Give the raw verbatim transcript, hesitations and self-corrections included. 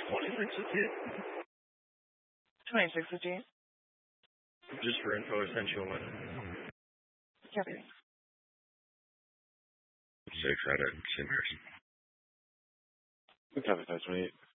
twenty-six is it? twenty-six is G. Just for info, essential one. Copy. Six out of ten person. Copy, five twenty-eight.